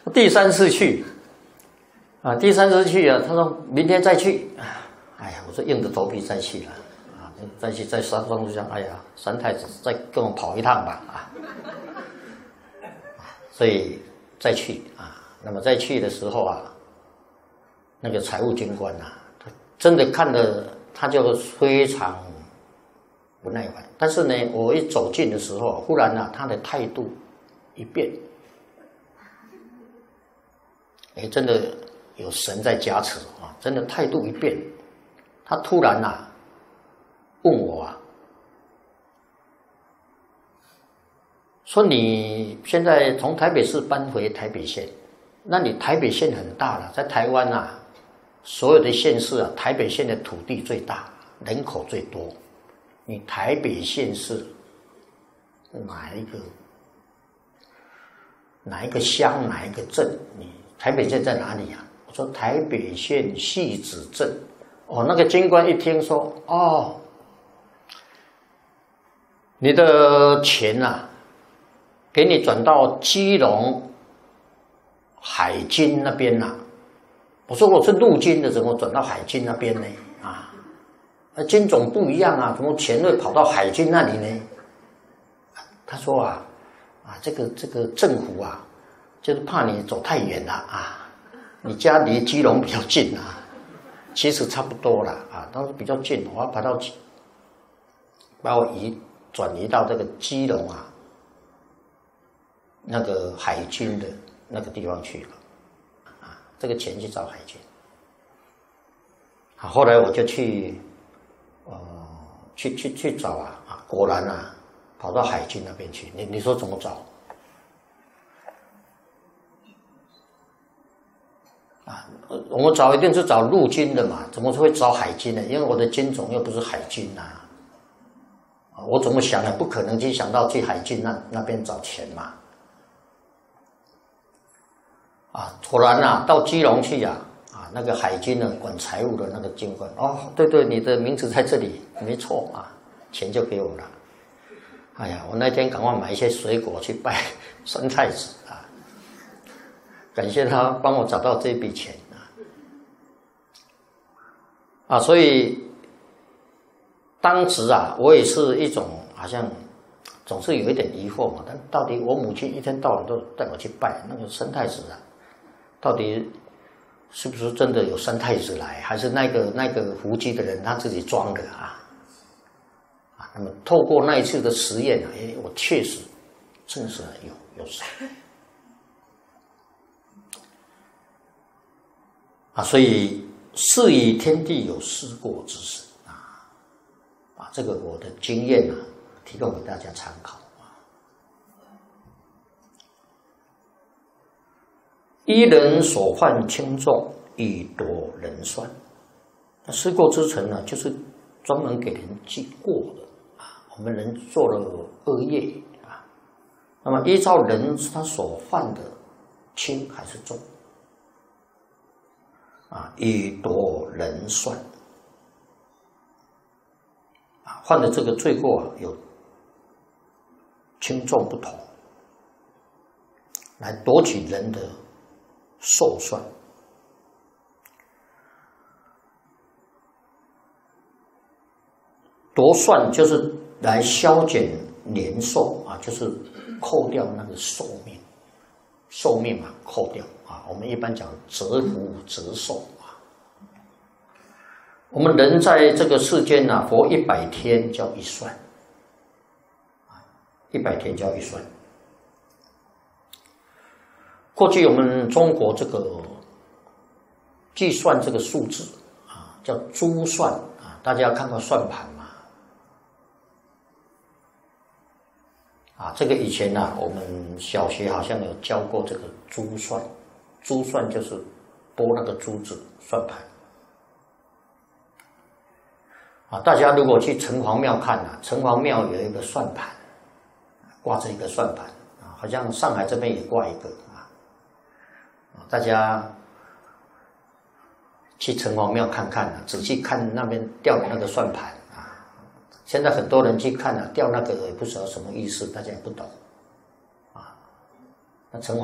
第三次去，第三次去啊，他说明天再去。哎呀，我说硬着头皮再去了，再去在山上就想，哎呀，三太子再跟我跑一趟吧，所以再去啊。那么再去的时候啊，那个财务军官啊，他真的看了，他就非常不耐烦。但是呢，我一走近的时候，忽然啊，他的态度一变，真的有神在加持啊！真的态度一变，他突然啊问我啊，说你现在从台北市搬回台北县，那你台北县很大了，在台湾啊，所有的县市啊，台北县的土地最大，人口最多。你台北县是哪一个乡哪一个镇？你台北县在哪里啊？我说台北县汐止镇。哦，那个军官一听说，哦，你的钱啊，给你转到基隆海军那边啦。我说我是陆军的，怎么转到海军那边呢？军种不一样啊，怎么钱会跑到海军那里呢？他说这个政府啊，就是怕你走太远了啊，你家离基隆比较近啊，其实差不多了啊，但是比较近，我要把我转移到这个基隆啊，那个海军的那个地方去了啊，这个钱去找海军。后来我就去找啊，果然啊，跑到海军那边去。你说怎么找？我们找一定是找陆军的嘛，怎么会找海军呢？因为我的军种又不是海军啊。我怎么想呢？不可能去想到去海军那边找钱嘛。果然啊，到基隆去啊，那个海军呢管财务的那个军官，哦，对，你的名字在这里，没错啊，钱就给我了。哎呀，我那天赶快买一些水果去拜三太子啊，感谢他帮我找到这笔钱所以当时啊，我也是一种好像总是有一点疑惑嘛，但到底我母亲一天到晚都带我去拜那个三太子啊，到底是不是真的有三太子来，还是那个伏击的人他自己装的那么透过那一次的实验我确实证实了有神所以是以天地有失过之时这个我的经验提供给大家参考依人所患轻重，以夺人算。失过之臣呢，就是专门给人记过的我们人做了恶业那么依照人他所犯的轻还是重以夺人算犯的这个罪过有轻重不同，来夺取人的寿算。夺算就是来消减年寿就是扣掉那个寿命扣掉我们一般讲折福折寿我们人在这个世间活100天叫一算，100天叫一算。过去我们中国这个计算这个数字叫珠算大家看过算盘吗？这个以前我们小学好像有教过这个珠算，珠算就是拨那个珠子算盘大家如果去城隍庙看城隍庙有一个算盘，挂着一个算盘好像上海这边也挂一个大家去城隍庙看看仔细看那边吊的那个算盘现在很多人去看吊那个也不知道什么意思，大家也不懂那城隍